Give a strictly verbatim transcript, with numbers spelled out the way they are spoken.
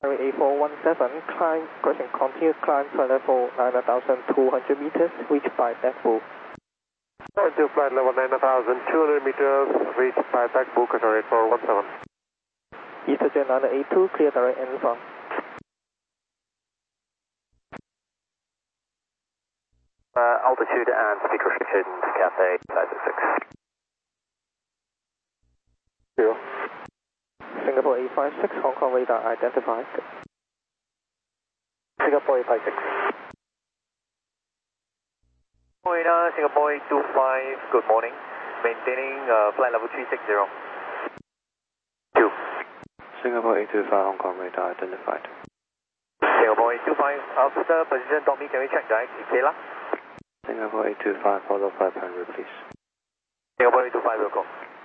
A four one seven, climb, crossing continue climb flight level nine thousand two hundred meters, reach by backbook. To flight level nine thousand two hundred meters, reach by backbook, Qatar eight four one seven. EasterJet nine eight two, clear direct inbound. Uh, altitude and speed restrictions, Cathay five six six. Zero. Singapore eight five six, Hong Kong radar identified. Singapore eight five six. Radar, Singapore eight two five, good morning. Maintaining uh, flight level three six zero. two. Singapore eight two five, Hong Kong radar identified. Singapore eight two five, after position dot me, can we check direct E K L A? Singapore eight two five, follow flight plan, please. Singapore eight two five will go.